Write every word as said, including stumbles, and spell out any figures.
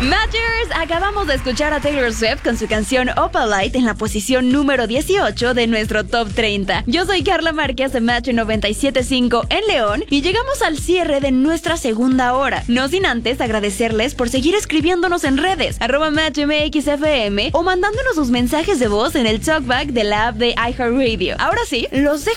Matchers, acabamos de escuchar a Taylor Swift con su canción Opalite en la posición número dieciocho de nuestro Top treinta. Yo soy Carla Márquez de Match noventa y siete punto cinco en León y llegamos al cierre de nuestra segunda hora. No sin antes agradecerles por seguir escribiéndonos en redes, arroba MatchMXFM o mandándonos sus mensajes de voz en el talkback de la app de iHeartRadio. Ahora sí, los dejo